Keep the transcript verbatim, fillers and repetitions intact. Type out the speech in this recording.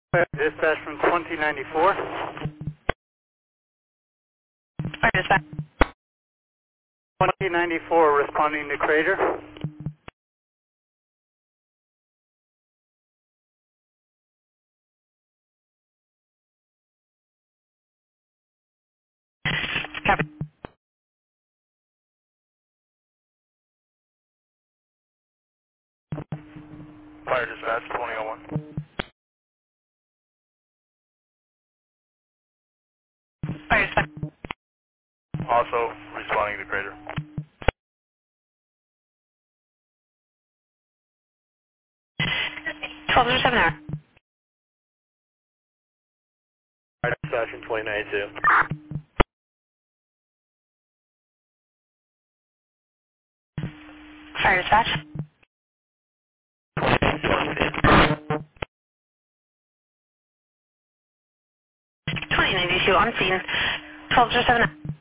Dispatch from twenty ninety-four. Fire dispatch. twenty ninety-four responding to crater. Copy. Fire dispatch twenty oh one. Fire dispatch. Also responding to crater. twelve oh seven hour. Fire dispatch from twenty ninety-two. Fire dispatch. twenty ninety-two on scene. twelve oh seven hour.